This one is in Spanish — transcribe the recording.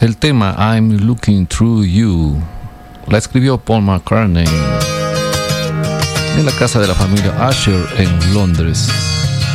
El tema I'm Looking Through You la escribió Paul McCartney en la casa de la familia Asher en Londres.